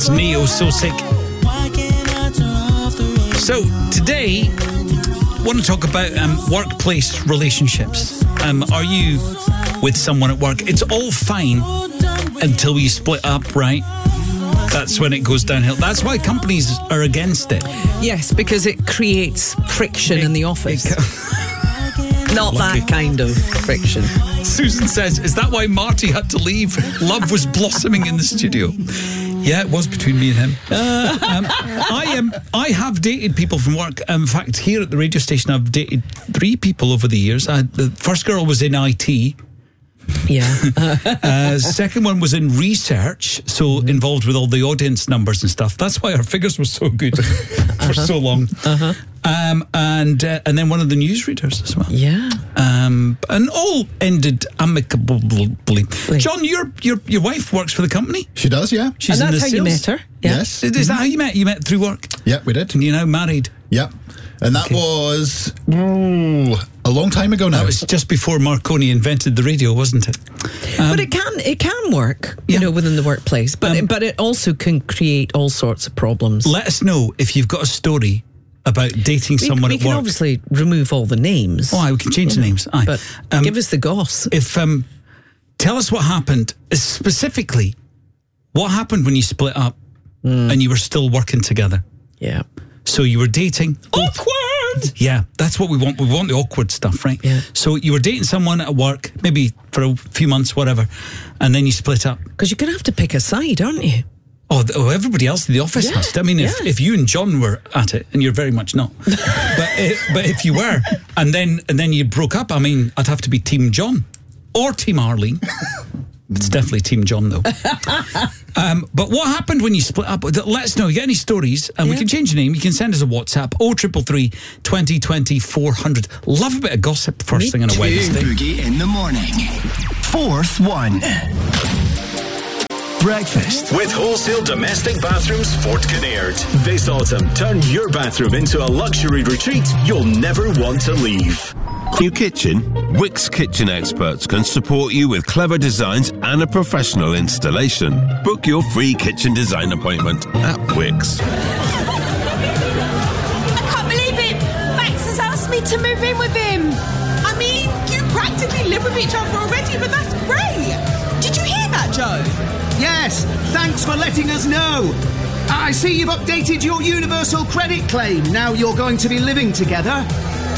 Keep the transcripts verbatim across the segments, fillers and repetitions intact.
It's Neo, So Sick. So today, I want to talk about um, workplace relationships. Um, are you with someone at work? It's all fine until you split up, right? That's when it goes downhill. That's why companies are against it. Yes, because it creates friction It- in the office. it Not Lucky. that kind of friction. Susan says, is that why Marty had to leave? Love was blossoming in the studio. Yeah, it was between me and him. Uh, um, I am. Um, I have dated people from work. Um, in fact, here at the radio station, I've dated three people over the years. I, the first girl was in I T. Yeah. Uh, second one was in research, so involved with all the audience numbers and stuff. That's why our figures were so good for so long. Uh-huh. Um, and uh, and then one of the newsreaders as well. Yeah. Um, and all ended amicably. John, your your your wife works for the company. She does, yeah. She's and in that's the how you sales. met her. Yeah. Yes. Is that how you met? You met through work, Yeah, we did. and you're now married. Yeah. And that Okay. was ooh, a long time ago now. That was just before Marconi invented the radio, wasn't it? Um, But it can it can work, you Yeah. know, within the workplace. But Um, it, but it also can create all sorts of problems. let us know if you've got a story about dating we, someone we at can work. obviously remove all the names. Oh, aye, we can change the names. Aye. But Um, give us the goss. if um, tell us what happened specifically. What happened when you split up and you were still working together? Yeah. So you were dating. Awkward. Yeah, that's what we want. We want the awkward stuff, right? Yeah. So you were dating someone at work, maybe for a few months, whatever, and then you split up. Because you're going to have to pick a side, aren't you? Oh, th- oh, everybody else in the office Yeah, has to. I mean, if, yeah. if you and John were at it, and you're very much not, but if, but if you were, and then and then you broke up, I mean, I'd have to be Team John or Team Arlene. It's definitely Team John, though. um, but what happened when you split up? Let us know. You get any stories? And we Yeah. can change your name. You can send us a WhatsApp. oh triple three, twenty twenty, four hundred. Love a bit of gossip first Me thing on a too. Wednesday. Boogie in the morning. Fourth one. Breakfast With Wholesale Domestic Bathrooms Fort Kinnaird. This autumn, turn your bathroom into a luxury retreat you'll never want to leave. New kitchen? Wix Kitchen experts can support you with clever designs and a professional installation. Book your free kitchen design appointment at Wix. I can't believe it! Max has asked me to move in with him. I mean, you practically live with each other already, but that's great. Did you hear that, Joe? Yes, thanks for letting us know. I see you've updated your universal credit claim. Now you're going to be living together.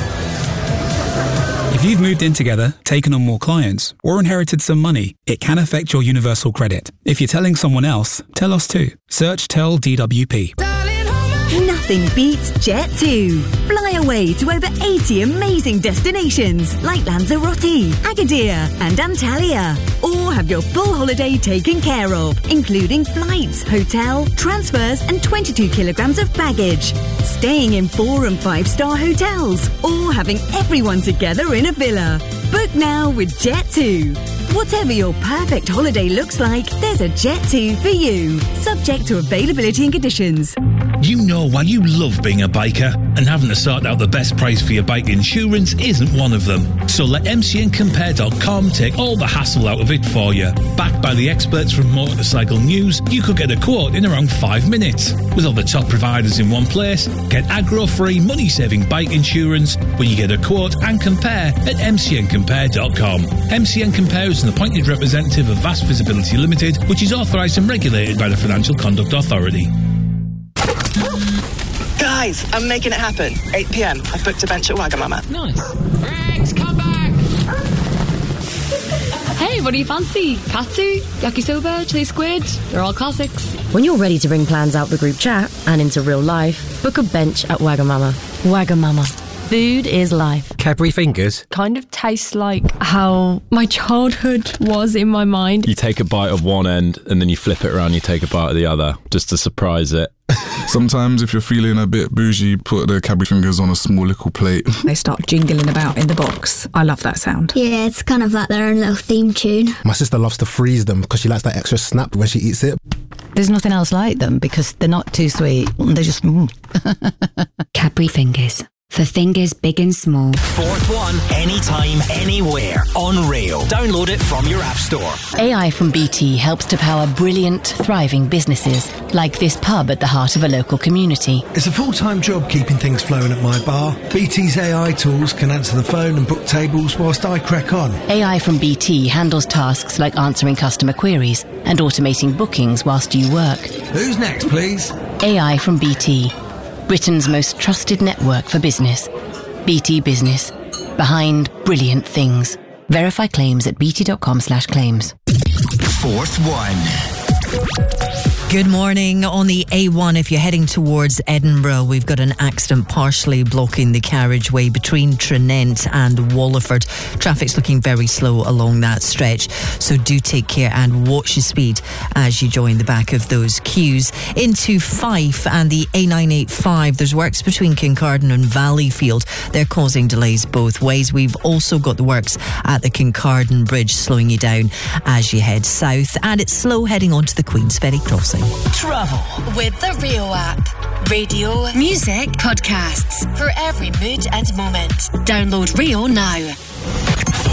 If you've moved in together, taken on more clients, or inherited some money, it can affect your universal credit. If you're telling someone else, tell us too. Search Tell D W P. Nothing beats Jet two. Fly away to over eighty amazing destinations like Lanzarote, Agadir and Antalya. Or have your full holiday taken care of, including flights, hotel, transfers and twenty-two kilograms of baggage. Staying in four and five star hotels or having everyone together in a villa. Book now with Jet two. Whatever your perfect holiday looks like, there's a Jet two for you. Subject to availability and conditions. You know why you love being a biker, and having to sort out the best price for your bike insurance isn't one of them. So let M C N compare dot com take all the hassle out of it for you. Backed by the experts from Motorcycle News, you could get a quote in around five minutes. With all the top providers in one place, get aggro-free, money-saving bike insurance when you get a quote and compare at M C N compare dot com. M C N Compare is an appointed representative of Vast Visibility Limited, which is authorised and regulated by the Financial Conduct Authority. Guys, I'm making it happen. eight p.m. I've booked a bench at Wagamama. Nice. Rex, come back! Hey, what do you fancy? Katsu, yakisoba, chili squid? They're all classics. When you're ready to bring plans out the group chat and into real life, book a bench at Wagamama. Wagamama. Food is life. Cadbury fingers? Kind of tastes like how my childhood was in my mind. You take a bite of one end and then you flip it around, you take a bite of the other, just to surprise it. Sometimes if you're feeling a bit bougie, put the Cadbury fingers on a small little plate. They start jingling about in the box. I love that sound. Yeah, it's kind of like their own little theme tune. My sister loves to freeze them because she likes that extra snap when she eats it. There's nothing else like them because they're not too sweet. They're just... Mm. Cadbury fingers. for fingers big and small. Fourth One, anytime, anywhere, on Rail. Download it from your app store. A I from B T helps to power brilliant, thriving businesses, like this pub at the heart of a local community. It's a full-time job keeping things flowing at my bar. B T's A I tools can answer the phone and book tables whilst I crack on. A I from B T handles tasks like answering customer queries and automating bookings whilst you work. Who's next, please? A I from B T, Britain's most trusted network for business. B T Business. Behind brilliant things. Verify claims at bt.com slash claims. Fourth One. Good morning. On the A one, if you're heading towards Edinburgh, we've got an accident partially blocking the carriageway between Tranent and Walliford. Traffic's looking very slow along that stretch, so do take care and watch your speed as you join the back of those queues. Into Fife and the A nine eighty-five, there's works between Kincardine and Valleyfield. They're causing delays both ways. We've also got the works at the Kincardine Bridge slowing you down as you head south, and it's slow heading onto the Queensferry crossing. Travel with the Rio app. Radio, music, podcasts for every mood and moment. Download Rio now.